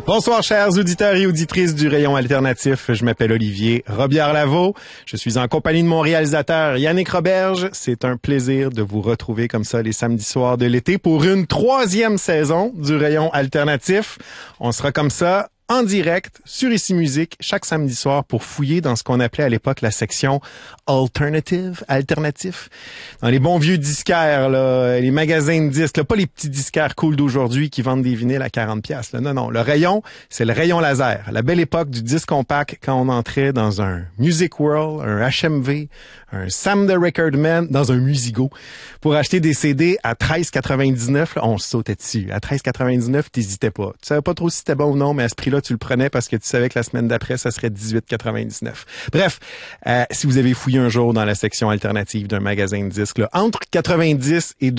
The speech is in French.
Bonsoir, chers auditeurs et auditrices du Rayon Alternatif. Je m'appelle Olivier Robillard-Lavaux. Je suis en compagnie de mon réalisateur Yannick Roberge. C'est un plaisir de vous retrouver comme ça les samedis soirs de l'été pour une 3e saison du Rayon Alternatif. On sera comme ça en direct sur Ici Musique chaque samedi soir pour fouiller dans ce qu'on appelait à l'époque la section alternatif. Dans les bons vieux disquaires, là, les magasins de disques, là, pas les petits disquaires cool d'aujourd'hui qui vendent des vinyles à 40$. Là. Non, le rayon, c'est le rayon laser. La belle époque du disque compact quand on entrait dans un Music World, un HMV, un Sam the Record Man, dans un Musigo pour acheter des CD à 13,99$. Là, on se sautait dessus. À 13,99$, t'hésitais pas. Tu savais pas trop si c'était bon ou non, mais à ce prix-là, tu le prenais parce que tu savais que la semaine d'après, ça serait 18,99$. Bref, si vous avez fouillé un jour dans la section alternative d'un magasin de disques, là, entre 90 et